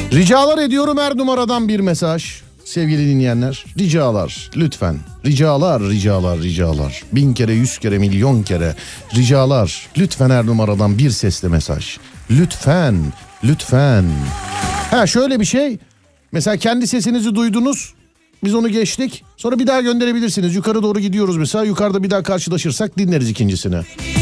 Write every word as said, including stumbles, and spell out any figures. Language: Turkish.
Ricalar ediyorum her numaradan bir mesaj. Sevgili dinleyenler, ricalar lütfen. Ricalar, ricalar, ricalar. Bin kere, yüz kere, milyon kere ricalar. Lütfen her numaradan bir sesli mesaj. Lütfen, lütfen. Ha şöyle bir şey. Mesela kendi sesinizi duydunuz. Biz onu geçtik. Sonra bir daha gönderebilirsiniz. Yukarı doğru gidiyoruz mesela. Yukarıda bir daha karşılaşırsak dinleriz ikincisini.